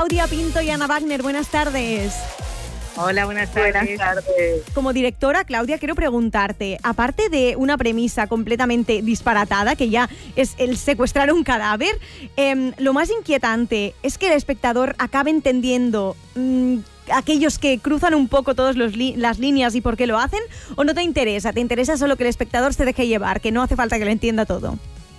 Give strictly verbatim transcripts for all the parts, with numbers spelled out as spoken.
Claudia Pinto y Ana Wagner, buenas tardes. Hola, buenas tardes. Buenas tardes. Como directora, Claudia, quiero preguntarte, aparte de una premisa completamente disparatada, que ya es el secuestrar un cadáver, eh, lo más inquietante es que el espectador acabe entendiendo mmm, aquellos que cruzan un poco todas li- las líneas y por qué lo hacen, ¿o no te interesa? ¿Te interesa solo que el espectador se deje llevar, que no hace falta que lo entienda todo?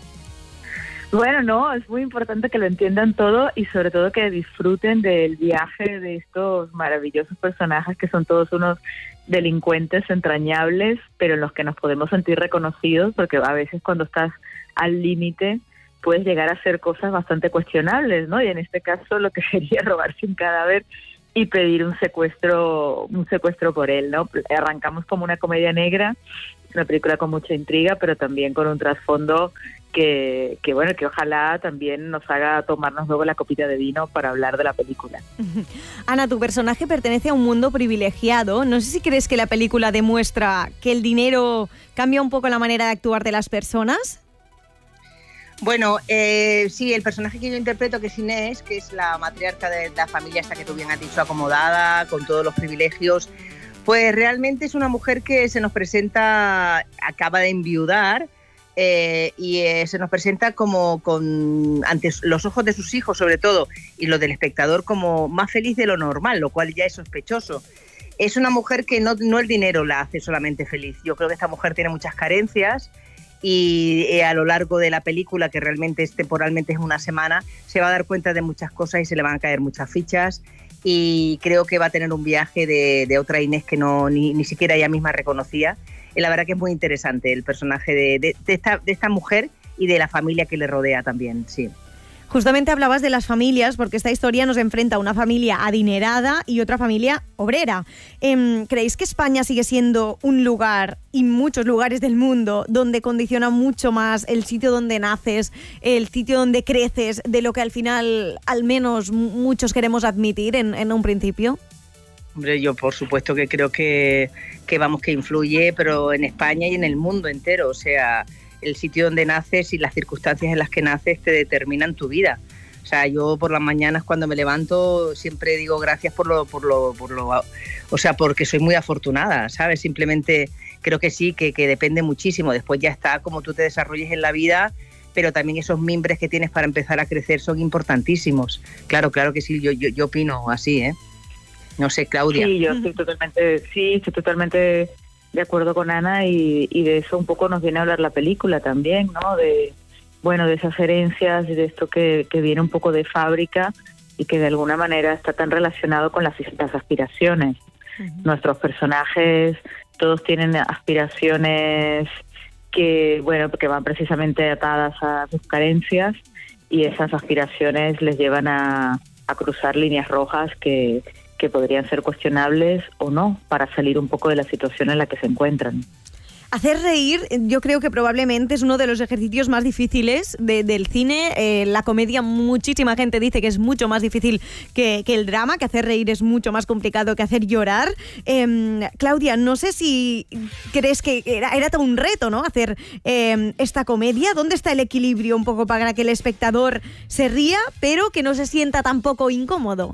Bueno, no, es muy importante que lo entiendan todo y sobre todo que disfruten del viaje de estos maravillosos personajes que son todos unos delincuentes entrañables, pero en los que nos podemos sentir reconocidos, porque a veces cuando estás al límite puedes llegar a hacer cosas bastante cuestionables, ¿no? Y en este caso lo que sería robarse un cadáver y pedir un secuestro, un secuestro por él, ¿no? Arrancamos como una comedia negra, una película con mucha intriga, pero también con un trasfondo que, que bueno, que ojalá también nos haga tomarnos luego la copita de vino para hablar de la película. Ana, tu personaje pertenece a un mundo privilegiado. No sé si crees que la película demuestra que el dinero cambia un poco la manera de actuar de las personas. Bueno, eh, sí, el personaje que yo interpreto, que es Inés, que es la matriarca de la familia esta que tú bien has dicho, acomodada, con todos los privilegios, pues realmente es una mujer que se nos presenta, acaba de enviudar, eh, y eh, se nos presenta como con ante los ojos de sus hijos sobre todo, y los del espectador, como más feliz de lo normal, lo cual ya es sospechoso. Es una mujer que no, no el dinero la hace solamente feliz. Yo creo que esta mujer tiene muchas carencias, y eh, a lo largo de la película, que realmente es temporalmente es una semana, se va a dar cuenta de muchas cosas y se le van a caer muchas fichas, y creo que va a tener un viaje de, de otra Inés que no ni, ni siquiera ella misma reconocía. Y la verdad que es muy interesante el personaje de, de, de, esta, de esta mujer y de la familia que le rodea también, sí. Justamente hablabas de las familias, porque esta historia nos enfrenta a una familia adinerada y otra familia obrera. Eh, ¿Creéis que España sigue siendo un lugar, y muchos lugares del mundo, donde condiciona mucho más el sitio donde naces, el sitio donde creces, de lo que al final al menos muchos queremos admitir en, en un principio? Hombre, yo por supuesto que creo que, que vamos que influye, pero en España y en el mundo entero, o sea, el sitio donde naces y las circunstancias en las que naces te determinan tu vida. O sea, yo por las mañanas cuando me levanto siempre digo gracias por lo, por lo, por lo, o sea, porque soy muy afortunada, ¿sabes? Simplemente creo que sí, que, que depende muchísimo. Después ya está como tú te desarrolles en la vida, pero también esos mimbres que tienes para empezar a crecer son importantísimos. Claro, claro que sí, yo, yo, yo opino así, ¿eh? No sé, Claudia. Sí, yo estoy totalmente, sí, estoy totalmente de acuerdo con Ana, y, y de eso un poco nos viene a hablar la película también, ¿no? De, bueno, de esas herencias y de esto que, que viene un poco de fábrica y que de alguna manera está tan relacionado con las, las aspiraciones. Uh-huh. Nuestros personajes todos tienen aspiraciones que, bueno, que van precisamente atadas a sus carencias, y esas aspiraciones les llevan a, a cruzar líneas rojas que que podrían ser cuestionables o no, para salir un poco de la situación en la que se encuentran. Hacer reír, yo creo que probablemente es uno de los ejercicios más difíciles de, del cine. Eh, la comedia, muchísima gente dice que es mucho más difícil que, que el drama, que hacer reír es mucho más complicado que hacer llorar. Eh, Claudia, no sé si crees que era, era todo un reto, ¿no? Hacer eh, esta comedia. ¿Dónde está el equilibrio un poco para que el espectador se ría, pero que no se sienta tampoco incómodo?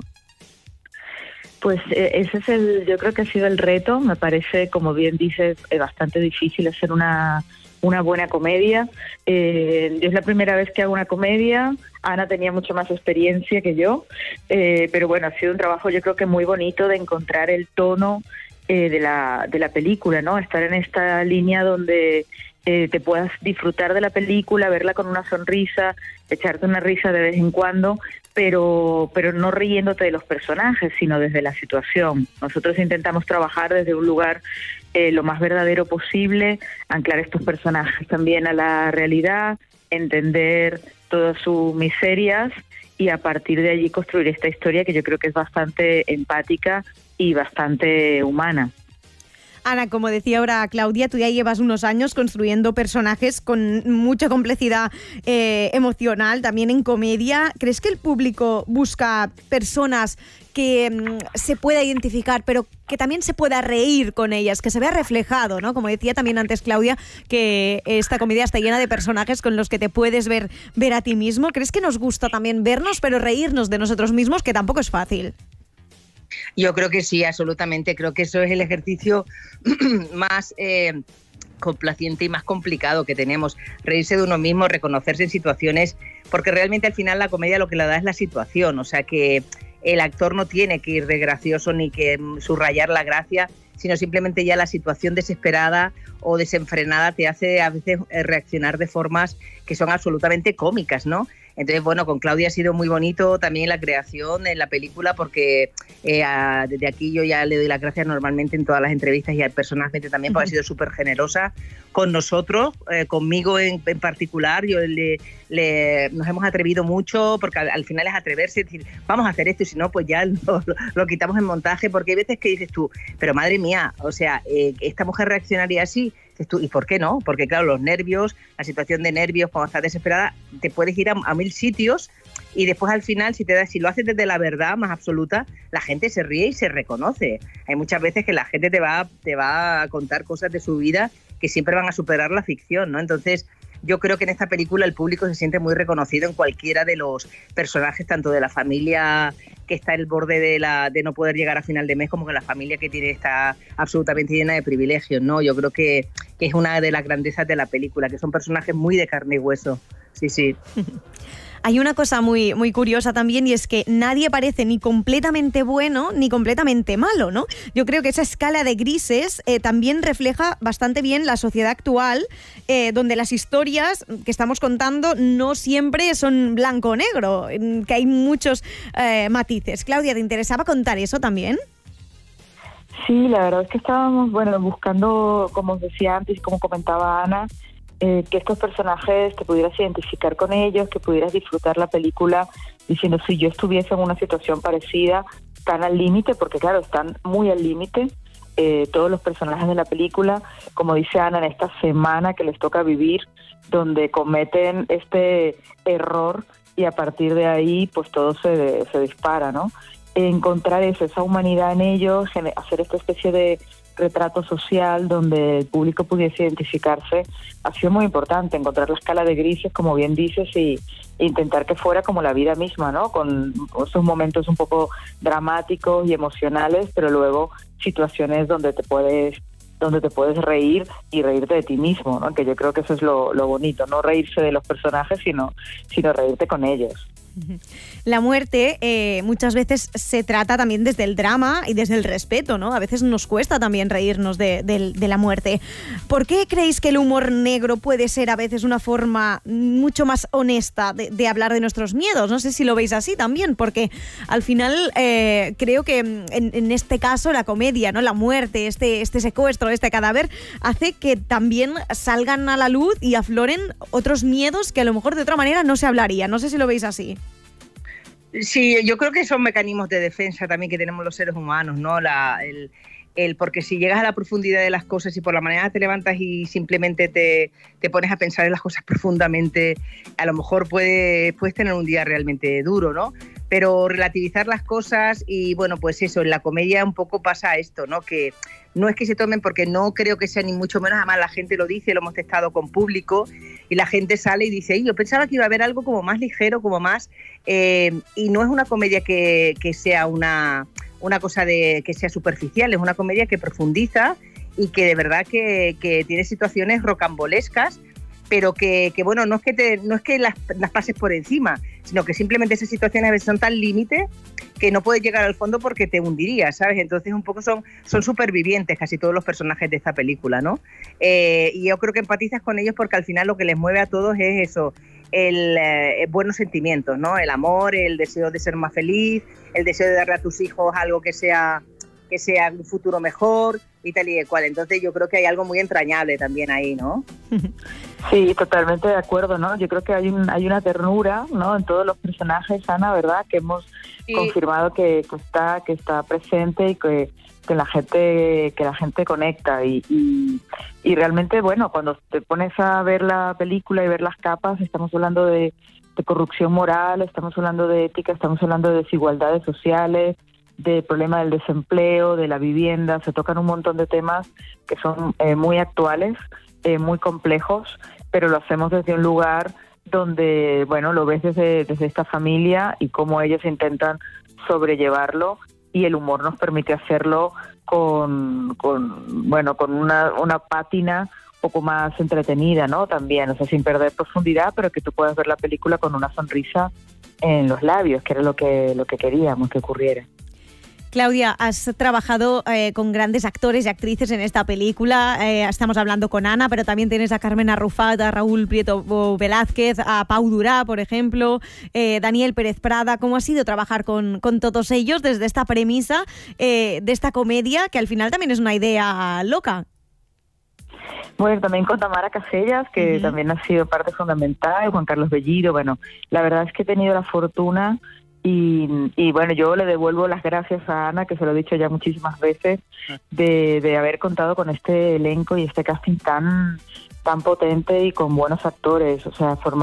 Pues eh, ese es el, yo creo que ha sido el reto. Me parece, como bien dices, eh, bastante difícil hacer una, una buena comedia. Eh, es la primera vez que hago una comedia. Ana tenía mucho más experiencia que yo, eh, pero bueno, ha sido un trabajo yo creo que muy bonito de encontrar el tono eh, de la de la película, ¿no? Estar en esta línea donde eh, te puedas disfrutar de la película, verla con una sonrisa, echarte una risa de vez en cuando, pero pero no riéndote de los personajes, sino desde la situación. Nosotros intentamos trabajar desde un lugar eh, lo más verdadero posible, anclar estos personajes también a la realidad, entender todas sus miserias y a partir de allí construir esta historia que yo creo que es bastante empática y bastante humana. Ana, como decía ahora Claudia, tú ya llevas unos años construyendo personajes con mucha complejidad eh, emocional, también en comedia. ¿Crees que el público busca personas que mmm, se pueda identificar, pero que también se pueda reír con ellas, que se vea reflejado, ¿no? Como decía también antes Claudia, que esta comedia está llena de personajes con los que te puedes ver, ver a ti mismo. ¿Crees que nos gusta también vernos, pero reírnos de nosotros mismos, que tampoco es fácil? Yo creo que sí, absolutamente. Creo que eso es el ejercicio más eh, complaciente y más complicado que tenemos. Reírse de uno mismo, reconocerse en situaciones, porque realmente al final la comedia lo que le da es la situación, o sea que el actor no tiene que ir de gracioso ni que subrayar la gracia, sino simplemente ya la situación desesperada o desenfrenada te hace a veces reaccionar de formas que son absolutamente cómicas, ¿no? Entonces, bueno, con Claudia ha sido muy bonito también la creación en la película, porque eh, a, desde aquí yo ya le doy las gracias normalmente en todas las entrevistas y personalmente también, porque ha sido súper generosa con nosotros, eh, conmigo en, en particular. Yo le, le, nos hemos atrevido mucho, porque al, al final es atreverse, decir, vamos a hacer esto, y si no, pues ya lo, lo, lo quitamos en montaje, porque hay veces que dices tú, pero madre mía, o sea, eh, esta mujer reaccionaría así. Tú, ¿y por qué no? Porque claro, los nervios, la situación de nervios, cuando estás desesperada, te puedes ir a, a mil sitios, y después al final, si te das, si lo haces desde la verdad más absoluta, la gente se ríe y se reconoce. Hay muchas veces que la gente te va, te va a contar cosas de su vida que siempre van a superar la ficción, ¿no? Entonces, yo creo que en esta película el público se siente muy reconocido en cualquiera de los personajes, tanto de la familia que está al borde de, la, de no poder llegar a final de mes, como que la familia que tiene está absolutamente llena de privilegios, ¿no? Yo creo que, que es una de las grandezas de la película, que son personajes muy de carne y hueso. Sí, sí. Hay una cosa muy, muy curiosa también, y es que nadie parece ni completamente bueno ni completamente malo, ¿no? Yo creo que esa escala de grises eh, también refleja bastante bien la sociedad actual, eh, donde las historias que estamos contando no siempre son blanco o negro, que hay muchos eh, matices. Claudia, ¿te interesaba contar eso también? Sí, la verdad es que estábamos, bueno, buscando, como os decía antes, como comentaba Ana, Eh, que estos personajes te pudieras identificar con ellos, que pudieras disfrutar la película diciendo, si yo estuviese en una situación parecida, tan al límite, porque claro, están muy al límite eh, todos los personajes de la película, como dice Ana, en esta semana que les toca vivir, donde cometen este error y a partir de ahí pues todo se, se dispara, ¿no? Encontrar eso, esa humanidad en ellos, hacer esta especie de retrato social donde el público pudiese identificarse, ha sido muy importante. Encontrar la escala de grises, como bien dices, y intentar que fuera como la vida misma, ¿no? Con esos momentos un poco dramáticos y emocionales, pero luego situaciones donde te puedes donde te puedes reír y reírte de ti mismo, ¿no? Que yo creo que eso es lo, lo bonito, no reírse de los personajes, sino, sino reírte con ellos. La muerte eh, muchas veces se trata también desde el drama y desde el respeto, ¿no? A veces nos cuesta también reírnos de, de, de la muerte. ¿Por qué creéis que el humor negro puede ser a veces una forma mucho más honesta de, de hablar de nuestros miedos? No sé si lo veis así también, porque al final eh, creo que en, en este caso la comedia, ¿no? La muerte, este, este secuestro, este cadáver, hace que también salgan a la luz y afloren otros miedos que a lo mejor de otra manera no se hablarían. No sé si lo veis así. Sí, yo creo que son mecanismos de defensa también que tenemos los seres humanos, ¿no? La, el, el, porque si llegas a la profundidad de las cosas y por la mañana te levantas y simplemente te, te pones a pensar en las cosas profundamente, a lo mejor puede, puedes tener un día realmente duro, ¿no? Pero relativizar las cosas y, bueno, pues eso, en la comedia un poco pasa esto, ¿no? Que no es que se tomen, porque no creo que sea ni mucho menos, además la gente lo dice, lo hemos testado con público y la gente sale y dice, yo pensaba que iba a haber algo como más ligero, como más... Eh, y no es una comedia que, que sea una, una cosa de que sea superficial, es una comedia que profundiza y que de verdad que, que tiene situaciones rocambolescas, pero que, que bueno, no es que, te, no es que las, las pases por encima, sino que simplemente esas situaciones a veces son tan límite que no puedes llegar al fondo porque te hundirías, ¿sabes? Entonces un poco son, son supervivientes casi todos los personajes de esta película, ¿no? Eh, y yo creo que empatizas con ellos porque al final lo que les mueve a todos es eso, el eh, buenos sentimientos, ¿no? El amor, el deseo de ser más feliz, el deseo de darle a tus hijos algo que sea, que sea un futuro mejor y tal y de cual. Entonces yo creo que hay algo muy entrañable también ahí, ¿no? Sí, totalmente de acuerdo, ¿no? Yo creo que hay un, hay una ternura, ¿no? En todos los personajes, Ana, ¿verdad? Que hemos Sí. confirmado que, que está que está presente y que, que la gente que la gente conecta y, y, y realmente, bueno, cuando te pones a ver la película y ver las capas, estamos hablando de, de corrupción moral, estamos hablando de ética, estamos hablando de desigualdades sociales, del problema del desempleo, de la vivienda. Se tocan un montón de temas que son eh, muy actuales, eh, muy complejos, pero lo hacemos desde un lugar donde, bueno, lo ves desde, desde esta familia y cómo ellos intentan sobrellevarlo, y el humor nos permite hacerlo con, con bueno, con una, una pátina un poco más entretenida, ¿no? También, o sea, sin perder profundidad, pero que tú puedas ver la película con una sonrisa en los labios, que era lo que, lo que queríamos que ocurriera. Claudia, has trabajado eh, con grandes actores y actrices en esta película. Eh, estamos hablando con Ana, pero también tienes a Carmen Arrufat, a Raúl Prieto Velázquez, a Pau Durá, por ejemplo, eh, Daniel Pérez Prada. ¿Cómo ha sido trabajar con, con todos ellos desde esta premisa eh, de esta comedia, que al final también es una idea loca? Bueno, también con Tamara Casellas, que uh-huh. también ha sido parte fundamental, Juan Carlos Bellido. Bueno, la verdad es que he tenido la fortuna. Y, y bueno, yo le devuelvo las gracias a Ana, que se lo he dicho ya muchísimas veces, de, de haber contado con este elenco y este casting tan, tan potente y con buenos actores. O sea, formar